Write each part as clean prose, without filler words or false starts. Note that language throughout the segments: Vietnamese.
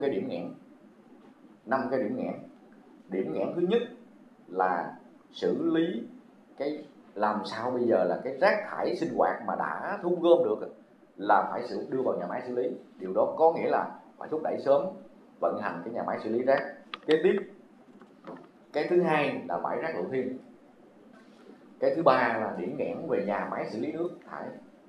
cái điểm nghẽn, 5 cái điểm nghẽn. Điểm nghẽn thứ nhất là xử lý cái làm sao bây giờ là cái rác thải sinh hoạt mà đã thu gom được là phải đưa vào nhà máy xử lý. Điều đó có nghĩa là phải thúc đẩy sớm vận hành cái nhà máy xử lý rác. Kế tiếp, cái thứ hai là bãi rác Lộ Thiên. Cái thứ ba là điểm nghẽn về nhà máy xử lý nước thải.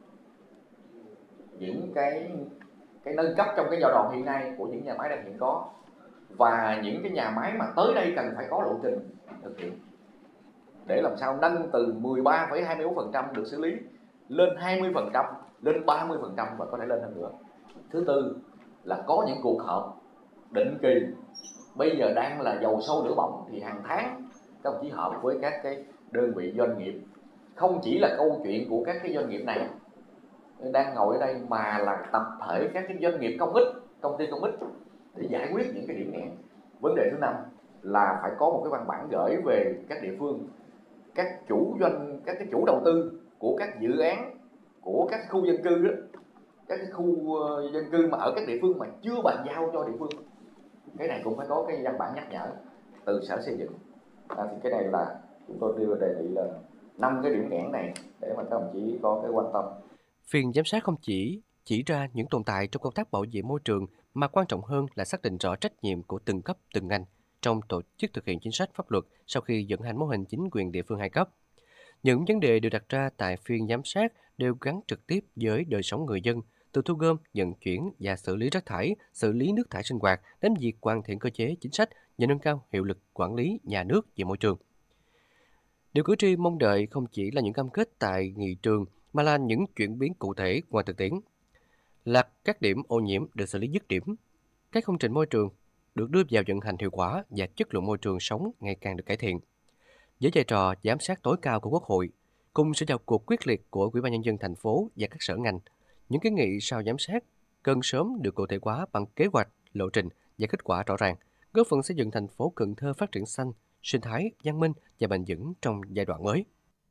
Những cái nâng cấp trong cái giai đoạn hiện nay của những nhà máy đang hiện có, và những cái nhà máy mà tới đây cần phải có lộ trình thực hiện để làm sao nâng từ 13,21% được xử lý lên 20%, lên 30% và có thể lên hơn nữa. Thứ tư là có những cuộc họp định kỳ, bây giờ đang là dầu sôi lửa bỏng, thì hàng tháng các đồng chí họp với các cái đơn vị doanh nghiệp. Không chỉ là câu chuyện của các cái doanh nghiệp này đang ngồi ở đây, mà là tập thể các cái doanh nghiệp công ty công ích để giải quyết những cái điểm nghẽn. Vấn đề thứ năm là phải có một cái văn bản gửi về các địa phương, các cái chủ đầu tư của các dự án, của các khu dân cư đó, các cái khu dân cư mà ở các địa phương mà chưa bàn giao cho địa phương. Cái này cũng phải có cái văn bản nhắc nhở từ Sở Xây dựng. Thì cái này là chúng tôi đưa đề nghị là 5 cái điểm nghẽn này để mà các đồng chí có cái quan tâm. Phiên giám sát không chỉ ra những tồn tại trong công tác bảo vệ môi trường, mà quan trọng hơn là xác định rõ trách nhiệm của từng cấp, từng ngành trong tổ chức thực hiện chính sách pháp luật sau khi vận hành mô hình chính quyền địa phương 2 cấp. Những vấn đề được đặt ra tại phiên giám sát đều gắn trực tiếp với đời sống người dân, từ thu gom, vận chuyển và xử lý rác thải, xử lý nước thải sinh hoạt đến việc hoàn thiện cơ chế chính sách và nâng cao hiệu lực quản lý nhà nước về môi trường. Điều cử tri mong đợi không chỉ là những cam kết tại nghị trường, mà là những chuyển biến cụ thể ngoài thực tiễn. Là các điểm ô nhiễm được xử lý dứt điểm, các công trình môi trường được đưa vào vận hành hiệu quả và chất lượng môi trường sống ngày càng được cải thiện. Với vai trò giám sát tối cao của Quốc hội, cùng sự vào cuộc quyết liệt của Ủy ban Nhân dân thành phố và các sở ngành, những kiến nghị sau giám sát cần sớm được cụ thể hóa bằng kế hoạch, lộ trình và kết quả rõ ràng, góp phần xây dựng thành phố Cần Thơ phát triển xanh, sinh thái, văn minh và bền vững trong giai đoạn mới.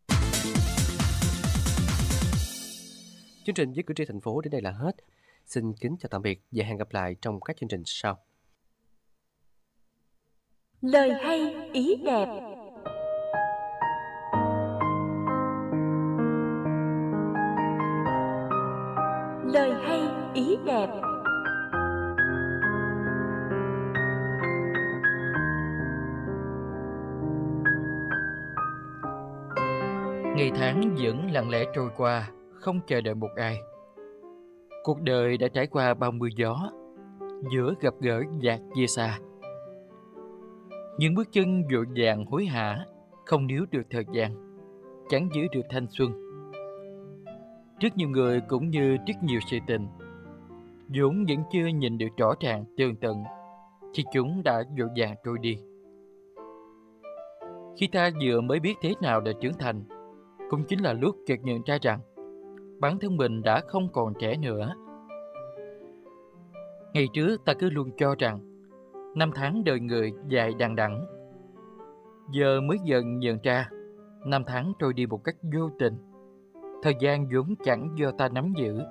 Chương trình với cử tri thành phố đến đây là hết. Xin kính chào tạm biệt và hẹn gặp lại trong các chương trình sau. Lời hay, ý đẹp. Lời hay, ý đẹp. Ngày tháng vẫn lặng lẽ trôi qua, không chờ đợi một ai. Cuộc đời đã trải qua bao mưa gió, giữa gặp gỡ và chia xa. Những bước chân vội vàng hối hả, không níu được thời gian, chẳng giữ được thanh xuân. Trước nhiều người cũng như trước nhiều sự tình, vốn vẫn chưa nhìn được rõ ràng tường tận, thì chúng đã vội vàng trôi đi. Khi ta vừa mới biết thế nào là trưởng thành, cũng chính là lúc chợt nhận ra rằng bản thân mình đã không còn trẻ nữa. Ngày trước ta cứ luôn cho rằng năm tháng đời người dài đằng đẵng. Giờ mới dần nhận ra năm tháng trôi đi một cách vô tình. Thời gian vốn chẳng do ta nắm giữ.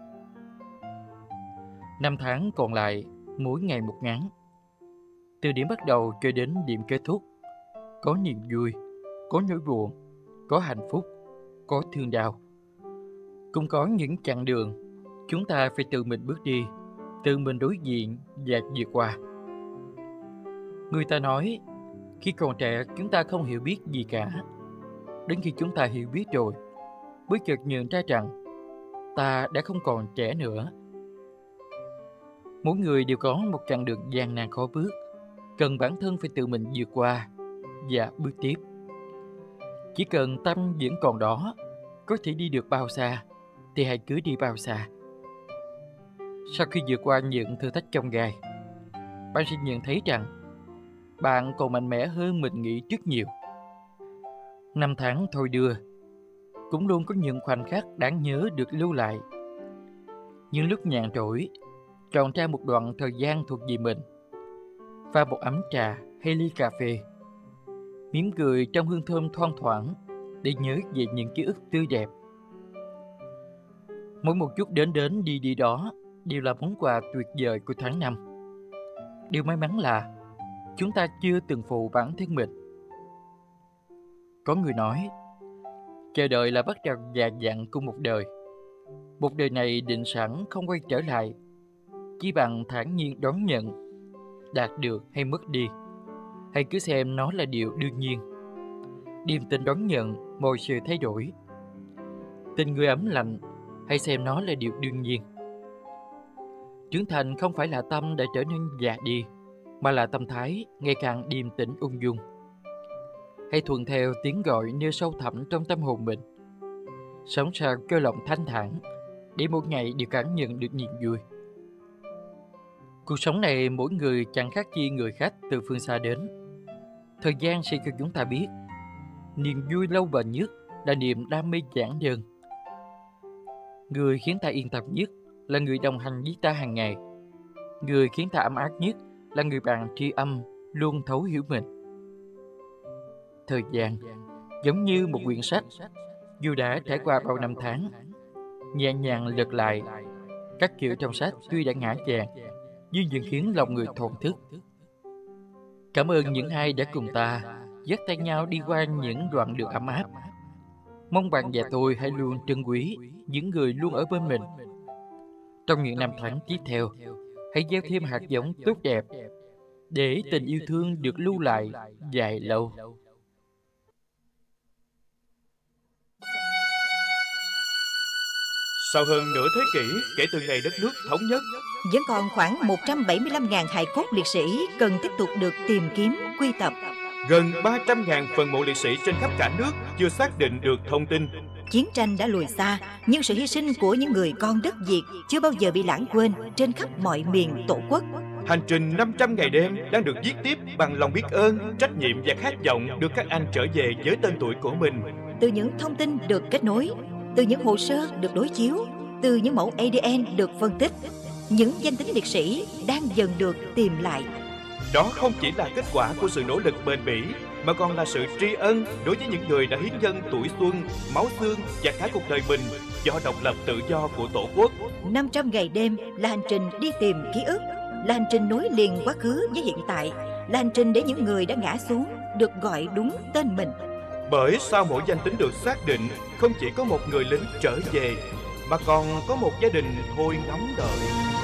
Năm tháng còn lại mỗi ngày một ngắn. Từ điểm bắt đầu cho đến điểm kết thúc, có niềm vui, có nỗi buồn, có hạnh phúc, có thương đau. Cũng có những chặng đường chúng ta phải tự mình bước đi, tự mình đối diện và vượt qua. Người ta nói, khi còn trẻ chúng ta không hiểu biết gì cả. Đến khi chúng ta hiểu biết rồi, mới chợt nhận ra rằng ta đã không còn trẻ nữa. Mỗi người đều có một chặng đường gian nan khó bước, cần bản thân phải tự mình vượt qua và bước tiếp. Chỉ cần tâm vẫn còn đó, có thể đi được bao xa thì hãy cứ đi bao xa. Sau khi vượt qua những thử thách chông gai, bạn sẽ nhận thấy rằng bạn còn mạnh mẽ hơn mình nghĩ rất nhiều. Năm tháng thôi đưa, cũng luôn có những khoảnh khắc đáng nhớ được lưu lại. Những lúc nhàn rỗi, chọn ra một đoạn thời gian thuộc về mình, pha một ấm trà hay ly cà phê, mỉm cười trong hương thơm thoang thoảng để nhớ về những ký ức tươi đẹp. Mỗi một chút đến đi đó đều là món quà tuyệt vời của tháng năm. Điều may mắn là chúng ta chưa từng phụ bản thân mình. Có người nói, chờ đợi là bắt đầu già dặn của một đời. Một đời này định sẵn không quay trở lại, chỉ bằng thản nhiên đón nhận, đạt được hay mất đi, hay cứ xem nó là điều đương nhiên. Điềm tĩnh đón nhận mọi sự thay đổi. Tình người ấm lạnh, hay xem nó là điều đương nhiên. Trưởng thành không phải là tâm đã trở nên già đi, mà là tâm thái ngày càng điềm tĩnh ung dung. Hãy thuận theo tiếng gọi nêu sâu thẳm trong tâm hồn mình, sống sao cho lòng thanh thản, để mỗi ngày đều cảm nhận được niềm vui. Cuộc sống này mỗi người chẳng khác chi người khách từ phương xa đến. Thời gian sẽ cho chúng ta biết, niềm vui lâu bền nhất là niềm đam mê giản đơn. Người khiến ta yên tâm nhất là người đồng hành với ta hàng ngày. Người khiến ta ấm áp nhất là người bạn tri âm luôn thấu hiểu mình. Thời gian giống như một quyển sách, dù đã trải qua bao năm tháng, nhẹ nhàng lật lại, các chữ trong sách tuy đã ngã vàng nhưng vẫn khiến lòng người thổn thức. Cảm ơn những ai đã cùng ta dắt tay nhau đi qua những đoạn đường ấm áp. Mong bạn và tôi hãy luôn trân quý những người luôn ở bên mình. Trong những năm tháng tiếp theo, hãy gieo thêm hạt giống tốt đẹp để tình yêu thương được lưu lại dài lâu. Sau hơn nửa thế kỷ kể từ ngày đất nước thống nhất, vẫn còn khoảng 175.000 hài cốt liệt sĩ cần tiếp tục được tìm kiếm, quy tập. gần 300.000 phần mộ liệt sĩ trên khắp cả nước chưa xác định được thông tin. Chiến tranh đã lùi xa, nhưng sự hy sinh của những người con đất Việt chưa bao giờ bị lãng quên trên khắp mọi miền Tổ quốc. Hành trình 500 ngày đêm đang được viết tiếp bằng lòng biết ơn, trách nhiệm và khát vọng đưa các anh trở về với tên tuổi của mình. Từ những thông tin được kết nối, từ những hồ sơ được đối chiếu, từ những mẫu ADN được phân tích, những danh tính liệt sĩ đang dần được tìm lại. Đó không chỉ là kết quả của sự nỗ lực bền bỉ, mà còn là sự tri ân đối với những người đã hiến dâng tuổi xuân, máu xương và cả cuộc đời mình cho độc lập tự do của Tổ quốc. 500 ngày đêm là hành trình đi tìm ký ức, là hành trình nối liền quá khứ với hiện tại, là hành trình để những người đã ngã xuống được gọi đúng tên mình. Bởi sau mỗi danh tính được xác định, không chỉ có một người lính trở về, mà còn có một gia đình thôi ngóng đợi.